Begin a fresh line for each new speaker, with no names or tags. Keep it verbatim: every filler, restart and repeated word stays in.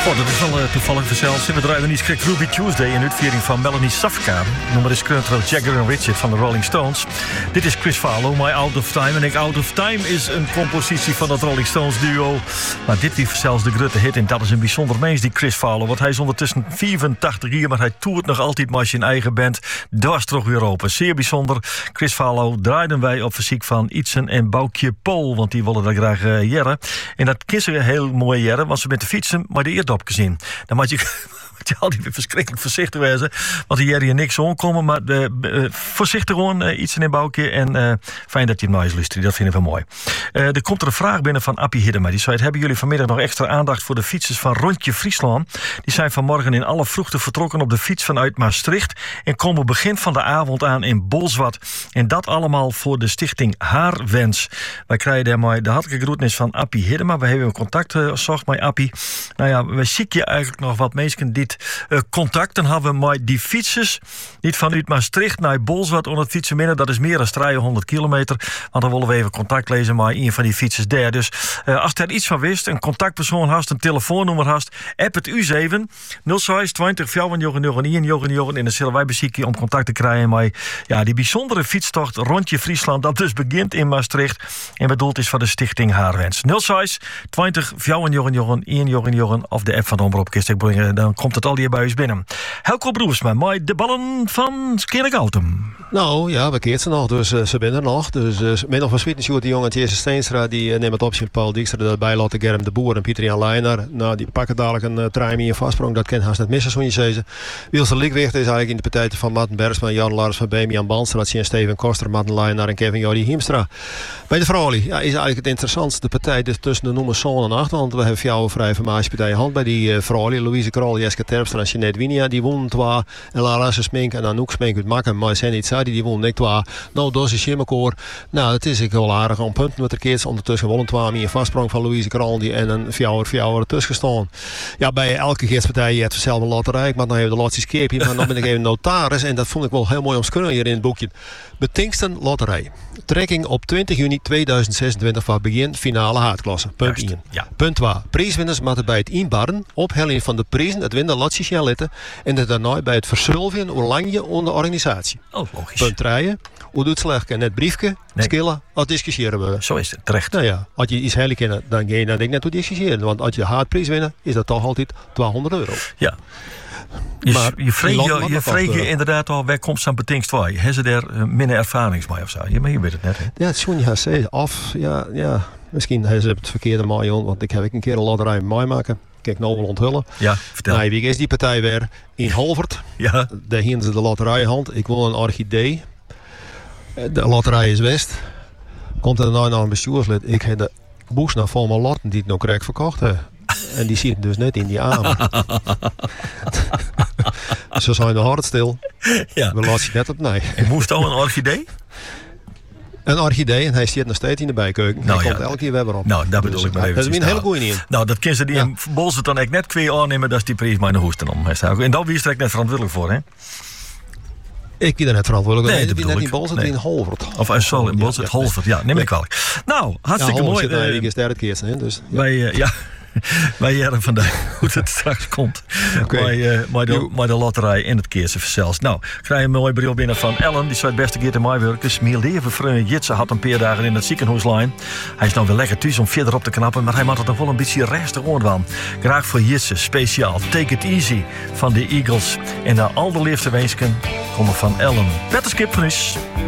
Oh, dat is wel uh, toevallig vanzelfs. We draaien niet schrik Ruby Tuesday in uitviering van Melanie Safka. Nummer is Country Jagger en Richard van de Rolling Stones. Dit is Chris Farlow, My Out of Time. En ik Out of Time is een compositie van dat Rolling Stones duo. Maar dit die zelfs de grote hit. En dat is een bijzonder mens, die Chris Farlow. Want hij is ondertussen vierentachtig jaar, maar hij toert nog altijd maar zijn eigen band. Dwars terug weer open. Zeer bijzonder. Chris Farlow draaiden wij op verzoek van Ietsen en Boukje Pol. Want die willen dat graag uh, jaren. En dat kiezen heel mooi jaren, want ze met de fietsen maar de eerdopjes in. Dan moet je... Je altijd weer verschrikkelijk voorzichtig wezen. Want hier hier niks onkomen. Maar uh, uh, voorzichtig gewoon uh, iets in een bouwtje. En uh, fijn dat je het nou eens luistert. Dat vind ik wel mooi. Uh, er komt er een vraag binnen van Appie Hiddema. Die zei: hebben jullie vanmiddag nog extra aandacht voor de fietsers van Rondje Friesland? Die zijn vanmorgen in alle vroegte vertrokken op de fiets vanuit Maastricht. En komen begin van de avond aan in Bolsward. En dat allemaal voor de stichting Haarwens. Wij krijgen daarmee de hartelijke groetnis van Appie Hiddema. We hebben contact gezocht uh, met Appie. Nou ja, we zien je eigenlijk nog wat mensen die Uh, contacten hebben we met die fietsers. Niet vanuit Maastricht naar Bolsward onder het fietsen minder. Dat is meer dan driehonderd kilometer. Want dan willen we even contact lezen met een van die fietsers daar. Dus uh, als je er iets van wist, een contactpersoon hast, een telefoonnummer hast, app het u zeven nul zes twintig vijfenjogen nul één jogen jogen. En dan zullen wij bezieken om contact te krijgen met ja, die bijzondere fietstocht Rondje Friesland. Dat dus begint in Maastricht. En bedoeld is van de stichting Haarwens. nul zes twintig vijfenjogen jogen één jogen jogen. Of de app van de Omroep Kist brengen. Dan komt het al die bij ons binnen. Helco Broersma, maar de ballen van Skeergautum.
Nou ja, we keert ze nog, dus uh, ze zijn er nog. Dus uh, met nog van Sweetensjoet, die jongen Jesse Steenstra, die uh, neemt het op zich Paul Dijkstra erbij laten, Germ de Boer en Pieter-Jan Leijner. Nou, die pakken dadelijk een uh, trein in vastsprong, dat kan haast net missen, zo'n je zezen. Wielse Likwicht is eigenlijk in de partij van Martin Bergsma, Jan Lars van Beem, Jan Banstra, en Steven Koster, Martin Leijner en Kevin Jordi Hiemstra. Bij de vrouwen ja, is eigenlijk het interessantste de partij dus tussen de noemen Zoon en Acht, want we hebben jou vrij vermaaspartij hand bij die uh, vrouwen, Louise Krol, Jeske Terpstra en Jeanette Winia, die wonnen twa. En Lara Smink en Anouk Smink uit Makken, maar zijn niet Sadi, die wonnen ik twa. Nou, dat is Jimmekoor. Nou, het is ik wel aardig aan punten met de kids. Ondertussen wonnen twa in een vastsprong van Louise Krol, die en een fjouwer fjouwer tussen gestaan. Ja, bij elke gidspartij je hebt dezelfde loterij. Ik maak nou even de laatste skeepje, maar dan ben ik even notaris. En dat vond ik wel heel mooi omschreven hier in het boekje. Betingsten Loterij. Trekking op twintig juni tweeduizend zesentwintig van begin finale haatklasse. Punt één. Ja. Punt twee. Prijswinners moeten bij het inbarren, ophelling van de prijzen, het winnen latjes jaar letten en het daarna bij het verzulven hoe lang je onder organisatie.
Oh, logisch.
Punt drie. Hoe doet slecht en net briefje, nee. Skillen, als discussiëren we.
Zo is het, terecht.
Nou ja, als je iets heilig kennen, dan ga je naar denk net hoe discussiëren. Want als je de haatprijs winnen, is dat toch altijd tweehonderd euro.
Ja. Je, maar, je vreeg je, je, vreeg je inderdaad al, waar komt zo'n betingst voor? Hebben ze daar uh, minder ervaring mee of zo? Ja, maar je weet het net, hè?
Ja, het is gewoon ja, ze af. Ja, ja. Misschien hebben ze het verkeerde mee, want ik heb een keer een loterij meemaken. Kijk, nou wel onthullen.
Ja, vertel.
Nou, wie is die partij weer? In Holvert.
Ja.
Daar hielden ze de loterijhand. Ik wil een orchidee. De loterij is West. Komt er nou naar een bestuurslid. Ik heb de boes naar vol mijn lotten die het nog correct verkocht hebben. En die zit dus net in die armen. Ze zijn de hart stil. Ja. We laten ze net op nee.
En moest al een orchidee?
Een orchidee en hij zit nog steeds in de bijkeuken. Nou, hij ja, komt elke keer weer op.
Nou, dat bedoel
dus,
ik maar even.
Dat is een hele goeie niet.
Nou, dat kind ze die ja. in Bolsward dan echt net kwijt aannemen, dat is die prijs maar een hoesten om. En daar wie is er net verantwoordelijk voor, hè?
Ik ben er net verantwoordelijk.
Nee,
nee,
dat
net
ik.
in Bolsward,
nee.
in Holvert.
Of hij zal in Bolsward, ja, Holvert. Ja, neem ik kwalijk. Nou, hartstikke
ja,
mooi.
Ja,
uh,
is derde keer, hè? Dus, ja.
Wij, uh, ja. Wij jaren vandaag hoe het straks komt. Okay. Maar, uh, maar, de, maar de loterij in het keerse verzels. Nou, ik krijg een mooi bril binnen van Ellen. Die zei het beste keer te mij werken. Mijn leven vriend Jitse had een paar dagen in het ziekenhuislijn. Hij is nou weer lekker thuis om verder op te knappen. Maar hij maakt het nog wel een beetje restig oordwaan. Graag voor Jitse speciaal. Take it easy van de Eagles. En naar al de liefste wensken komen van Ellen. Petter Skip van is.